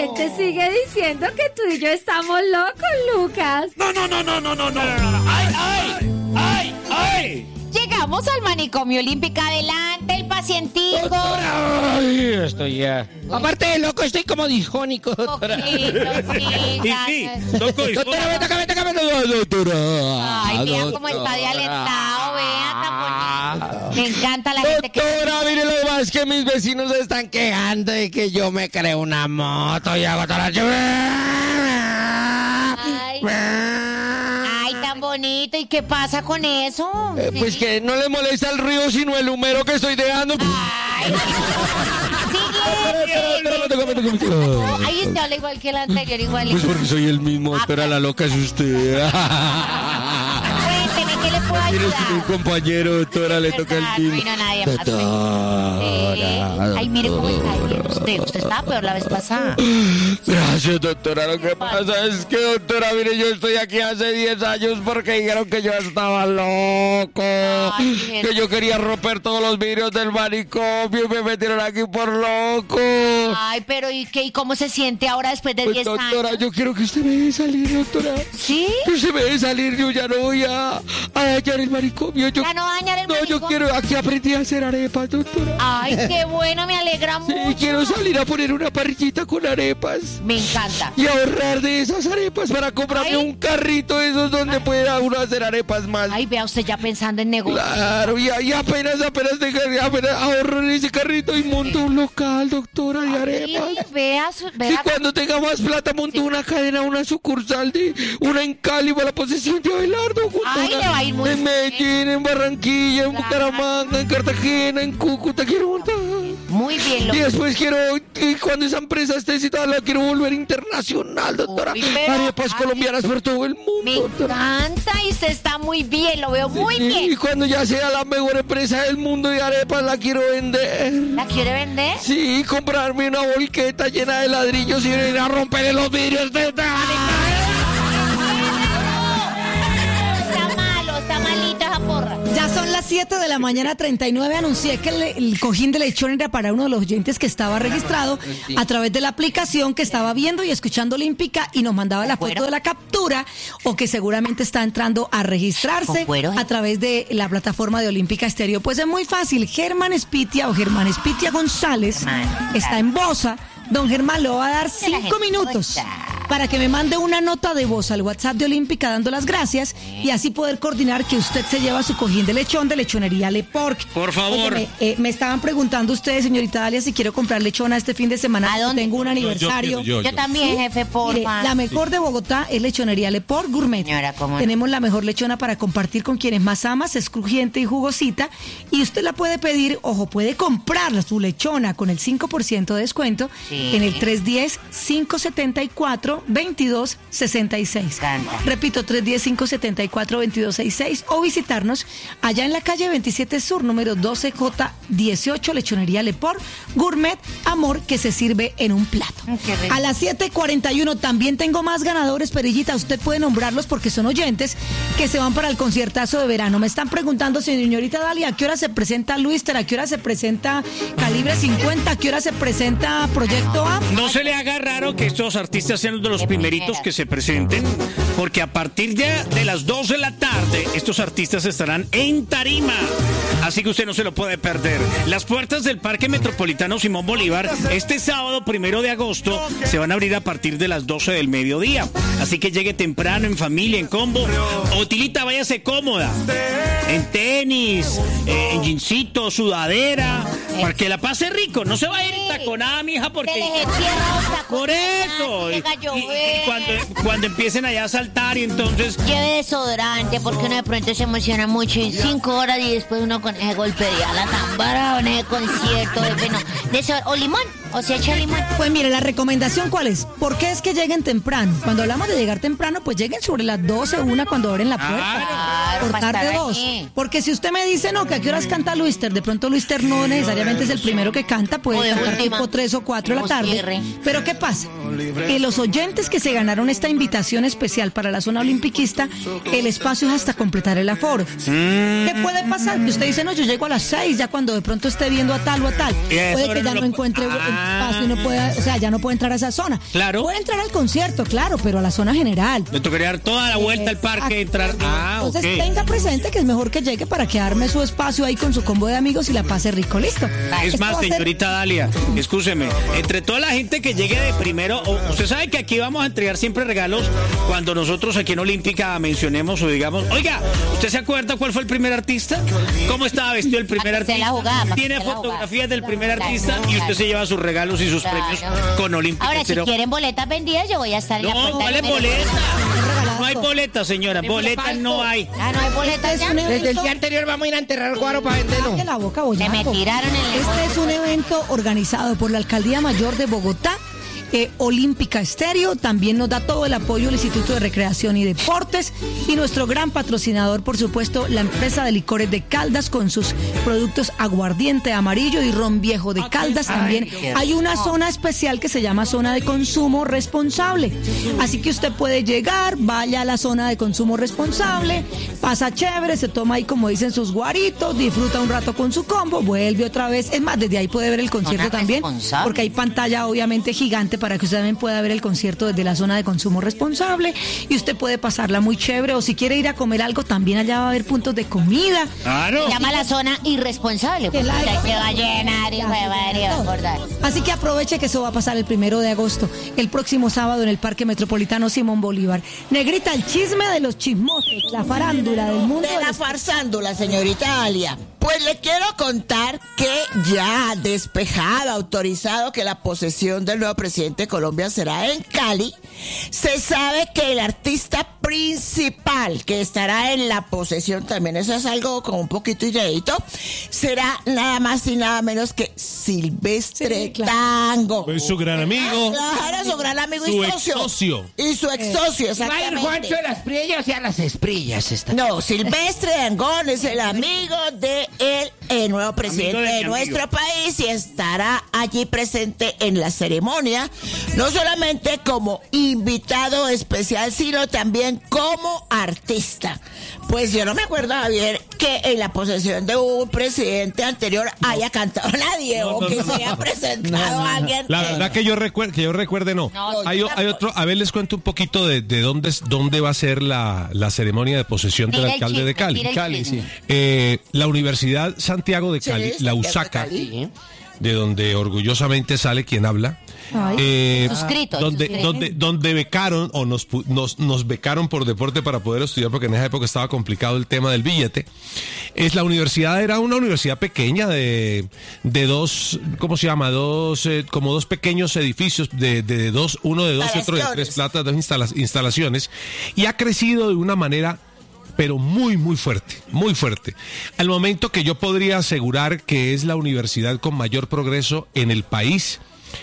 gente sigue diciendo que tú y yo estamos locos, Lucas. No. ¡Ay! Llegamos al manicomio olímpico. Adelante, el pacientico. Doctora, ay, estoy ya. Aparte de loco, estoy como disjónico, doctora. Poquito, sí, gracias. Doctora, tócame, doctora. Ay, vea cómo está de alentado, vea, tan bonito. Me encanta la gente que... Doctora, mire lo más que mis vecinos se están quejando de que yo me creo una moto y hago todas las... Ay, tan bonito. ¿Y qué pasa con eso? Pues que no le molesta el río, sino el humero que estoy dejando. Ay, ahí usted habla igual que el anterior, igual. Pues porque soy el mismo, doctora, la loca es usted. Cuénteme, ¿qué le puedo Tiene ayudar? un compañero, doctora, le toca el No timbre. vino nadie más. Ay, mire cómo está bien usted. Usted estaba peor la vez pasada. Gracias, doctora. Lo que pasa es que, doctora, mire, yo estoy aquí hace 10 años porque dijeron que yo estaba loco. Ay, Que yo quería romper todos los vidrios del manicomio y me metieron aquí por loco. Ay, pero ¿y qué? ¿Y cómo se siente ahora después de Pues, 10 doctora, años? yo quiero que usted me deje salir, doctora. ¿Sí? Que usted me deje salir, yo ya no voy a dañar el manicomio. Yo, ¿Ya no dañar el no, yo manicomio? quiero, aquí aprendí a hacer arepas, doctora. Ay, qué bueno, me alegra Sí, mucho. quiero salir a poner una parrillita con arepas. Me encanta. Y ahorrar de esas arepas para comprarme Ay. un carrito de esos donde pueda uno hacer arepas más. Ay, vea usted ya pensando en negocio. Claro, y apenas ahorro en ese carrito y monto un local, doctora, de arepas. Sí, vea, Y vea. cuando tenga más plata monto una cadena, una sucursal de una en Cali para la posesión de Abelardo, Ay, le va a ir muy en Medellín, en Barranquilla, en Bucaramanga, en Cartagena, en Cúcuta, quiero montar. Muy bien, Y después quiero, y cuando esa empresa esté citada, la quiero volver internacional, doctora. Uy, pero- Arepas colombianas por todo el mundo, Me doctora. encanta y usted está muy bien, lo veo muy Y bien. cuando ya sea la mejor empresa del mundo de arepas, la quiero vender. ¿La quiere vender? Sí, comprarme una volqueta llena de ladrillos y ir a romper los vidrios de esta Está malito esa porra. Ya son las 7 de la mañana, 39. Anuncié que el cojín de lechón era para uno de los oyentes que estaba registrado a través de la aplicación que estaba viendo y escuchando Olímpica y nos mandaba la foto de la captura o que seguramente está entrando a registrarse a través de la plataforma de Olímpica Estéreo. Pues es muy fácil. Germán Espitia o Germán Espitia González está en Bosa. Don Germán le va a dar 5 minutos para que me mande una nota de voz al WhatsApp de Olímpica dando las gracias y así poder coordinar que usted se lleva su cojín de lechón de Lechonería Le Porc. Por favor. Óyeme, me estaban preguntando ustedes, señorita Dalia, si quiero comprar lechona este fin de semana. ¿A dónde? Tengo un aniversario. Yo también, jefe, Mire, porfa. la mejor de Bogotá es Lechonería Le Porc Gourmet. Señora, ¿cómo no? Tenemos la mejor lechona para compartir con quienes más amas, es crujiente y jugosita. Y usted la puede pedir, ojo, puede comprarla, su lechona, con el 5% de descuento Sí. en el 310-574-2266. Encanta. Repito, 310-574-2266 o visitarnos allá en la calle 27 Sur, número 12J18, Lechonería Le Porc Gourmet, amor que se sirve en un plato. Qué rico. A las 7:41 también tengo más ganadores, Perillita. Usted puede nombrarlos porque son oyentes que se van para el conciertazo de verano. Me están preguntando, señorita Dalia, ¿a qué hora se presenta Luister? ¿A qué hora se presenta Calibre 50? ¿A qué hora se presenta Proyecto A? No se le haga raro que estos artistas sean de los primeritos que se presenten, porque a partir de las 2 de la tarde, estos artistas estarán en tarima. Así que usted no se lo puede perder. Las puertas del Parque Metropolitano Simón Bolívar, este sábado 1 de agosto, se van a abrir a partir de las 12 del mediodía. Así que llegue temprano, en familia, en combo. Otilita, váyase cómoda. En tenis, en jeansito, sudadera, para que la pase rico. No se va a ir taconada, mija, porque... Se les entierra otra cosa. Por eso. Llega a Y llover. cuando empiecen allá a saltar y entonces... Lleve desodorante porque uno de pronto se emociona mucho y 5 horas y después uno con ese golpe de ala tan bravo en ese concierto. Bueno, o limón, o se echa limón. Pues mire, la recomendación ¿cuál es? ¿Por qué es que lleguen temprano? Cuando hablamos de llegar temprano, pues lleguen sobre las 12 o 1 cuando abren la puerta. Claro, Por para tarde estar 2. allí. Porque si usted me dice, no, que a qué horas canta Luister, de pronto Luister no necesariamente es el primero que canta, O puede de cantar última. tipo 3 o 4 de la O tarde. cierre. Pero ¿qué pasa? Que los oyentes que se ganaron esta invitación especial para la zona olimpiquista, el espacio es hasta completar el aforo. ¿Qué puede pasar? Que usted dice, no, yo llego a las 6, ya cuando de pronto esté viendo a tal o a tal. Y a esa Puede hora que ya no no lo- encuentre espacio y no puede, o sea, ya no puede entrar a esa zona. Claro. Puede entrar al concierto, claro, pero a la zona general. Me tocaría dar toda la vuelta al parque, entrar. Entonces Ok. tenga presente que es mejor que llegue para que arme su espacio ahí con su combo de amigos y la pase rico, listo. Es Esto más, va a ser- señorita Dalia, escúcheme, entre toda la gente que llegue de primero, usted sabe que aquí vamos a entregar siempre regalos cuando nosotros aquí en Olímpica mencionemos o digamos, oiga, ¿usted se acuerda cuál fue el primer artista? ¿Cómo estaba vestido el primer Para que se la artista? jugaba, para que Tiene se la fotografías jugaba. del primer Claro, artista y usted claro. se lleva sus regalos y sus Claro. premios con Olímpica. Ahora, si Estéreo. quieren boletas vendidas, yo voy a estar en la No, puerta. vale número- boleta. No hay boletas, señora. Boletas no hay. Ah, no hay boletas Este ya. es un Desde el evento- día anterior vamos a ir a enterrar guaro para venderlo. Cállate la boca, Se boyaco. me tiraron en el Este es un evento organizado por la Alcaldía Mayor de Bogotá. Olímpica Estéreo también nos da todo el apoyo al Instituto de Recreación y Deportes y nuestro gran patrocinador, por supuesto, la empresa de licores de Caldas con sus productos aguardiente amarillo y ron viejo de Caldas. También hay una zona especial que se llama zona de consumo responsable. Así que usted puede llegar, vaya a la zona de consumo responsable, pasa chévere, se toma ahí como dicen sus guaritos, disfruta un rato con su combo, vuelve otra vez. Es más, desde ahí puede ver el concierto Zona también, responsable. porque hay pantalla obviamente gigante para que usted también pueda ver el concierto desde la zona de consumo responsable y usted puede pasarla muy chévere o si quiere ir a comer algo también allá va a haber puntos de comida. Claro. Se llama la zona irresponsable. Que Porque la- usted se va a llenar y va a engordar. Así que aproveche que eso va a pasar el 1 de agosto, el próximo sábado en el Parque Metropolitano Simón Bolívar. Negrita, el chisme de los chismosos, la farándula del mundo De la farsándula, señorita Alia. Pues le quiero contar que ya despejado, autorizado que la posesión del nuevo presidente de Colombia será en Cali, se sabe que el artista principal que estará en la posesión, también eso es algo como un poquito inédito, será nada más y nada menos que Silvestre Sí, claro. Tango. Pues su gran amigo. Claro, su gran amigo y Su socio. ex-socio. Y su ex socio, Va a ir exactamente. Juancho de las Prillas y a las Esprillas. No, Silvestre Dangond es el amigo de el nuevo presidente Amigo de de mi nuestro amigo. país y estará allí presente en la ceremonia, no solamente como invitado especial, sino también como artista. Pues yo no me acuerdo, Javier, que en la posesión de un presidente anterior haya cantado nadie o que se haya presentado alguien. La verdad que yo recuerde no. No, Hay otro, a ver, les cuento un poquito de dónde va a ser la ceremonia de posesión del Tira el alcalde de chisme, Cali. tira el Cali, chisme. sí. La Universidad Santiago de Sí, Cali, la Santiago de USACA, Cali. de donde orgullosamente sale quien habla. Ay. Suscrito, Donde becaron o nos becaron por deporte para poder estudiar, porque en esa época estaba complicado el tema del billete. La universidad era una universidad pequeña de dos, ¿cómo se llama? Como dos pequeños edificios de dos, uno de dos y otro de tres platas, dos instalaciones, y ha crecido de una manera pero muy, muy fuerte, muy fuerte. Al momento que yo podría asegurar que es la universidad con mayor progreso en el país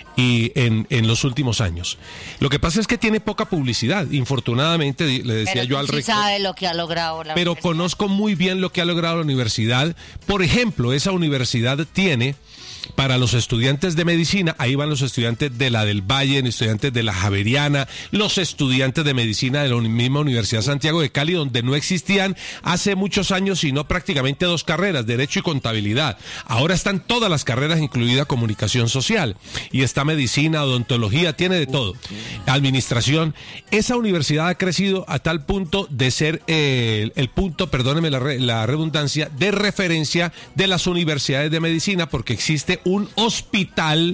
y en los últimos años. Lo que pasa es que tiene poca publicidad, infortunadamente, le decía Pero yo tú al sí rector. sabe lo que ha logrado la Pero universidad. conozco muy bien lo que ha logrado la universidad. Por ejemplo, esa universidad tiene para los estudiantes de medicina, ahí van los estudiantes de la del Valle, estudiantes de la Javeriana, los estudiantes de medicina de la misma Universidad Santiago de Cali, donde no existían hace muchos años sino prácticamente dos carreras, Derecho y Contabilidad. Ahora están todas las carreras, incluida Comunicación Social, y está Medicina, Odontología, tiene de todo, Administración. Esa universidad ha crecido a tal punto de ser el punto, perdóneme la redundancia, de referencia de las universidades de medicina, porque existe un hospital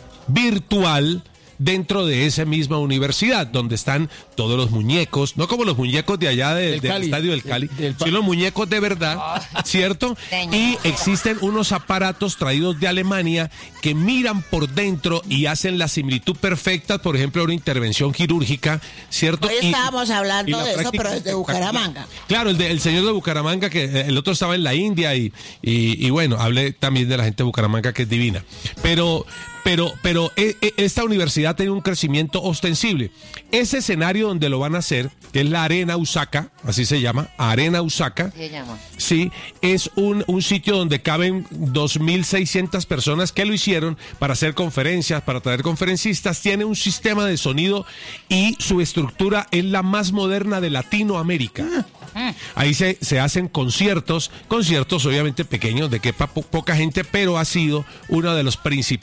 virtual dentro de esa misma universidad, donde están todos los muñecos, no como los muñecos de allá del estadio del Cali, sino los muñecos de verdad, ¿cierto? Y existen unos aparatos traídos de Alemania que miran por dentro y hacen la similitud perfecta, por ejemplo, una intervención quirúrgica, ¿cierto? Hoy estábamos hablando de eso, pero desde Bucaramanga. Claro, el señor de Bucaramanga, que el otro estaba en la India y bueno, hablé también de la gente de Bucaramanga que es divina. Pero esta universidad tiene un crecimiento ostensible. Ese escenario donde lo van a hacer, que es la Arena Usaca, así se llama, Arena Usaca, Se llama. sí, es un sitio donde caben 2.600 personas que lo hicieron para hacer conferencias, para traer conferencistas. Tiene un sistema de sonido y su estructura es la más moderna de Latinoamérica. Ahí se hacen conciertos obviamente pequeños, de que poca gente, pero ha sido uno de los principales escenarios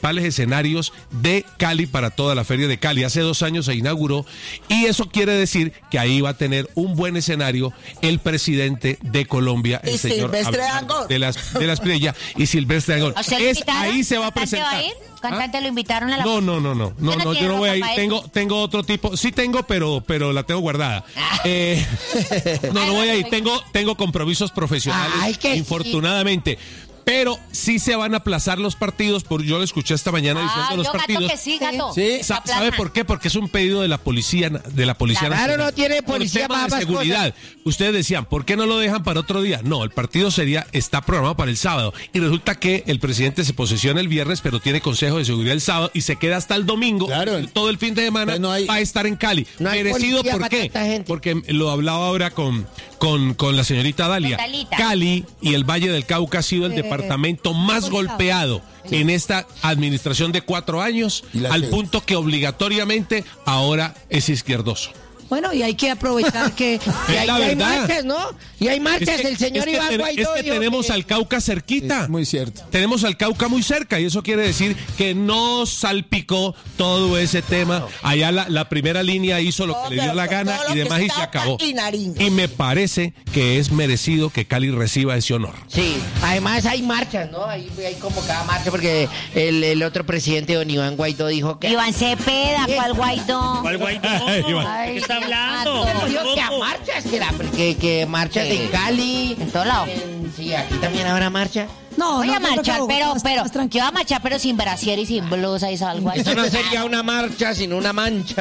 escenarios de Cali para toda la feria de Cali. Hace 2 años se inauguró y eso quiere decir que ahí va a tener un buen escenario el presidente de Colombia, el señor Silvestre Dangond. de las Pirella y Silvestre Dangond. ¿O sea, lo invitaron? Ahí se va a ¿Cantante presentar. va a ir? ¿Cantante lo invitaron a la... No, yo no voy a ir. tiene Tengo otro tipo. Sí tengo, pero la tengo guardada. No voy a ir. Tengo compromisos profesionales, Ay, que sí. infortunadamente. Pero sí se van a aplazar los partidos, yo lo escuché esta mañana diciendo los yo partidos. gato que sí, gato. Sí. ¿Sabe por qué? Porque es un pedido de la policía Claro, nacional. no tiene policía por tema para de más seguridad. Ustedes decían, ¿por qué no lo dejan para otro día? No, el partido está programado para el sábado y resulta que el presidente se posesiona el viernes, pero tiene consejo de seguridad el sábado y se queda hasta el domingo. Claro. Todo el fin de semana Entonces no hay- va a estar en Cali. no hay Merecido, policía ¿por para qué? tanta gente. Porque lo hablaba ahora con la señorita Dalia. Con Dalita. Cali y el Valle del Cauca ha sido el departamento más golpeado en esta administración de 4 años, Y la al que- punto que obligatoriamente ahora es izquierdoso. Bueno, y hay que aprovechar que... Es la hay verdad. marchas, ¿no? Y hay marchas, el señor Iván Guaidó dijo tenemos que- al Cauca cerquita. Es muy cierto. Tenemos al Cauca muy cerca y eso quiere decir que no salpicó todo ese tema. Allá la primera línea hizo lo que le dio la gana todo lo y que demás y se está acabó. y Nariño. Y me parece que es merecido que Cali reciba ese honor. Sí, además hay marchas, ¿no? Hay como cada marcha, porque el otro presidente, don Iván Guaidó, dijo que... Iván Cepeda, ¿cuál Guaidó? ¿Cuál Guaidó? Iván. ¿Qué está hablando? Gato. Dijo que a marchas, que marchas Sí. en Cali. En todo lado. Sí, aquí también habrá marcha. No, Voy no, a yo creo que marchar, Bogotá va a estar pero más tranquilo. yo voy a marchar, pero sin brasier y sin blusa y algo así. Eso no sería una marcha, sino una mancha.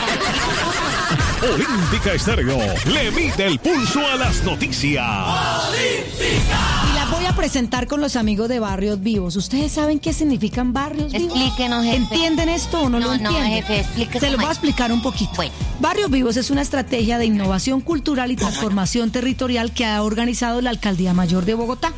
Olímpica Estéreo le mide el pulso a las noticias. Y la voy a presentar con los amigos de Barrios Vivos. ¿Ustedes saben qué significan barrios vivos? Explíquenos, jefe. ¿Entienden esto o no, lo No, entienden? jefe, explíquese Se lo voy a más. explicar un poquito. Bueno. Barrios Vivos es una estrategia de innovación cultural y transformación territorial que ha organizado la Alcaldía Mayor de Bogotá.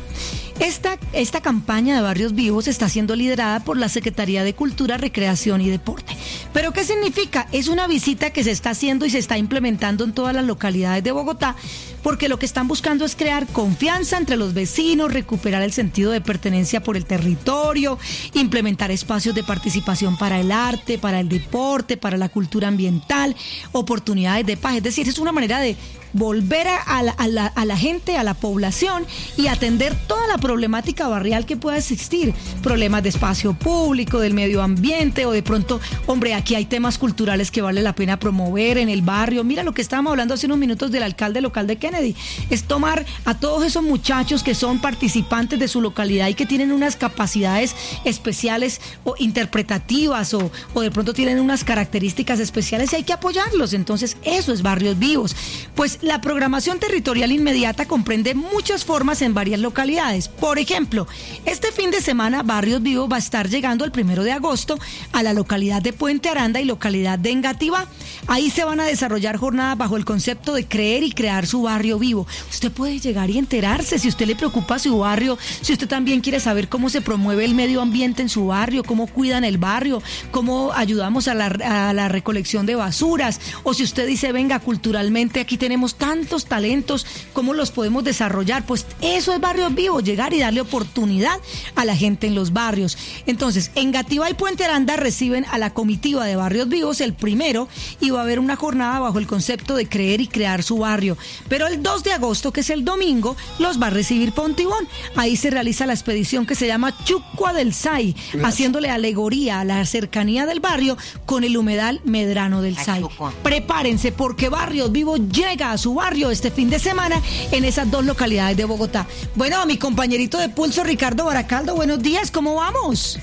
Esta campaña de Barrios Vivos está siendo liderada por la Secretaría de Cultura, Recreación y Deporte. ¿Pero qué significa? Es una visita que se está haciendo y se está implementando en todas las localidades de Bogotá, porque lo que están buscando es crear confianza entre los vecinos, recuperar el sentido de pertenencia por el territorio, implementar espacios de participación para el arte, para el deporte, para la cultura ambiental, oportunidades de paz. Es decir, es una manera de volver a la gente, a la población y atender toda la problemática barrial que pueda existir, problemas de espacio público, del medio ambiente o de pronto, hombre, aquí hay temas culturales que vale la pena promover en el barrio. Mira lo que estábamos hablando hace unos minutos del alcalde local de Kennedy, es tomar a todos esos muchachos que son participantes de su localidad y que tienen unas capacidades especiales o interpretativas o de pronto tienen unas características especiales y hay que apoyarlos. Entonces, eso es Barrios Vivos. Pues la programación territorial inmediata comprende muchas formas en varias localidades. Por ejemplo, este fin de semana Barrios Vivos va a estar llegando el 1 de agosto a la localidad de Puente Aranda y localidad de Engativá. Ahí se van a desarrollar jornadas bajo el concepto de creer y crear su barrio vivo. Usted puede llegar y enterarse si usted le preocupa su barrio, si usted también quiere saber cómo se promueve el medio ambiente en su barrio, cómo cuidan el barrio, cómo ayudamos a la recolección de basuras, o si usted dice, venga, culturalmente aquí tenemos tantos talentos, ¿cómo los podemos desarrollar? Pues eso es Barrios Vivos, llegar y darle oportunidad a la gente en los barrios. Entonces, Engativá y Puente Aranda reciben a la comitiva de Barrios Vivos el 1 y va a haber una jornada bajo el concepto de creer y crear su barrio. Pero el 2 de agosto, que es el domingo, los va a recibir Pontibón. Ahí se realiza la expedición que se llama Chucua del Sai, haciéndole alegoría a la cercanía del barrio con el humedal Medrano del Sai. Chucua. Prepárense porque Barrios Vivos llega a su barrio este fin de semana en esas 2 localidades de Bogotá. Bueno, a mi compañerito de Pulso, Ricardo Baracaldo, buenos días, ¿cómo vamos?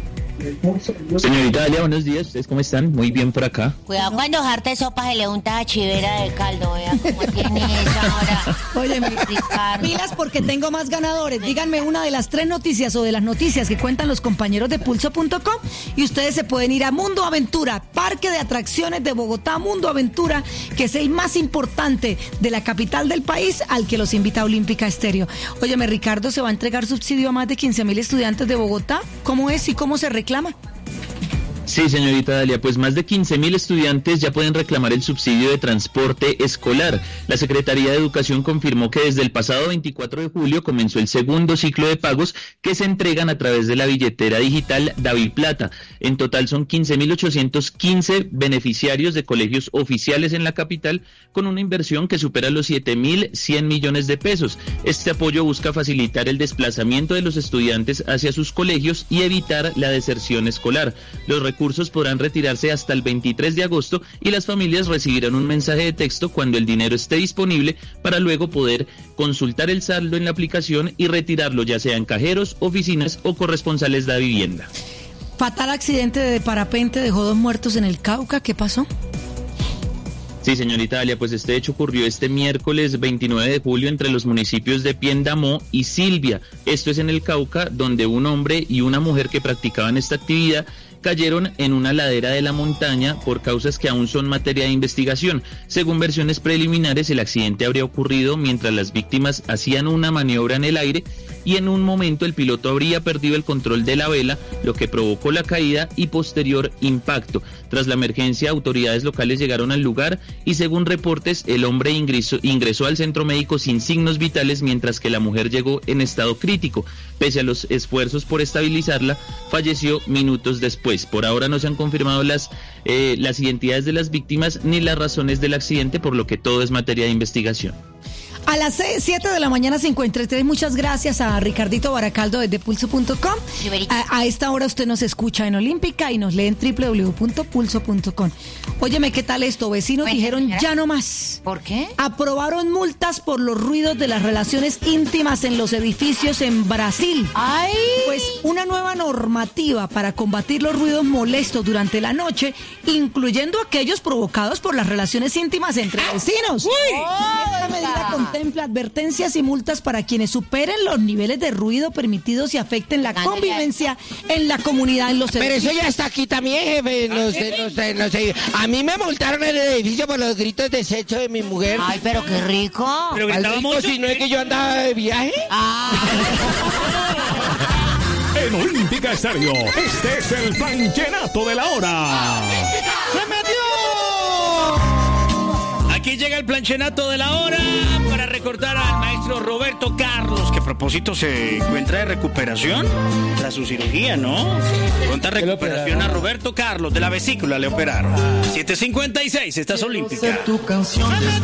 Señorita Dalia, buenos días. ¿Ustedes cómo están? Muy bien por acá. Cuidado cuando jarte sopa se le unta a chivera de caldo, vea cómo tiene esa ahora. Oye, Ricardo. pilas porque tengo más ganadores. Díganme una de las 3 noticias o de las noticias que cuentan los compañeros de Pulso.com y ustedes se pueden ir a Mundo Aventura, Parque de Atracciones de Bogotá, Mundo Aventura, que es el más importante de la capital del país, al que los invita Olímpica Estéreo. Óyeme, Ricardo, ¿se va a entregar subsidio a más de 15.000 estudiantes de Bogotá? ¿Cómo es y cómo se reclama? Sí, señorita Dalia, pues más de 15.000 estudiantes ya pueden reclamar el subsidio de transporte escolar. La Secretaría de Educación confirmó que desde el pasado 24 de julio comenzó el segundo ciclo de pagos que se entregan a través de la billetera digital DaviPlata. En total son 15.815 beneficiarios de colegios oficiales en la capital, con una inversión que supera los 7.100 millones de pesos. Este apoyo busca facilitar el desplazamiento de los estudiantes hacia sus colegios y evitar la deserción escolar. Los recursos podrán retirarse hasta el 23 de agosto y las familias recibirán un mensaje de texto cuando el dinero esté disponible para luego poder consultar el saldo en la aplicación y retirarlo ya sea en cajeros, oficinas o corresponsales de la vivienda. Fatal accidente de parapente dejó 2 muertos en el Cauca. ¿Qué pasó? Sí, señorita Dalia, pues este hecho ocurrió este miércoles 29 de julio entre los municipios de Piendamó y Silvia. Esto es en el Cauca, donde un hombre y una mujer que practicaban esta actividad cayeron en una ladera de la montaña por causas que aún son materia de investigación. Según versiones preliminares, el accidente habría ocurrido mientras las víctimas hacían una maniobra en el aire y en un momento el piloto habría perdido el control de la vela, lo que provocó la caída y posterior impacto. Tras la emergencia, autoridades locales llegaron al lugar y según reportes, el hombre ingresó al centro médico sin signos vitales, mientras que la mujer llegó en estado crítico. Pese a los esfuerzos por estabilizarla, falleció minutos después. Por ahora no se han confirmado las identidades de las víctimas ni las razones del accidente, por lo que todo es materia de investigación. A las 7 de la mañana 53, muchas gracias a Ricardito Baracaldo desde pulso.com. A esta hora usted nos escucha en Olímpica y nos lee en www.pulso.com. Óyeme, ¿qué tal esto? Vecinos dijeron ya no más. ¿Por qué? Aprobaron multas por los ruidos de las relaciones íntimas en los edificios en Brasil. ¡Ay! Pues una nueva normativa para combatir los ruidos molestos durante la noche, incluyendo aquellos provocados por las relaciones íntimas entre vecinos. Esta medida contempla advertencias y multas para quienes superen los niveles de ruido permitidos y afecten la convivencia en la comunidad en los Pero edificios. eso ya está aquí también, jefe. No sé. A mí me multaron en el edificio por los gritos de sexo de mi mujer. Ay, pero qué rico. Pero Al gritaba rico, mucho. si no es que yo andaba de viaje. En Olímpica Estéreo, este es el Planchenato de la Hora. ¡Se metió! Aquí llega el planchenato de la hora para recordar al maestro Roberto Carlos, que a propósito se encuentra de recuperación tras su cirugía, ¿no? Pronta recuperación a Roberto Carlos, de la vesícula le operaron. 7:56, estás Olímpica. Tu canción